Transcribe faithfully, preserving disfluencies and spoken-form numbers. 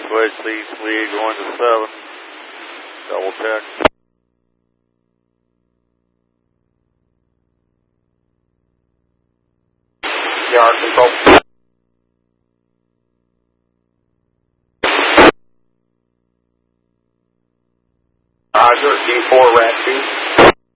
Switch lead, lead going to seven. Double check. Yard control. Roger, D four